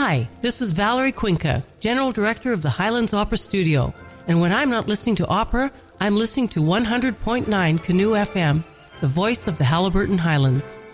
Hi, this is Valerie Cuenca, General Director of the Highlands Opera Studio. And when I'm not listening to opera, I'm listening to 100.9 Canoe FM, the voice of the Haliburton Highlands.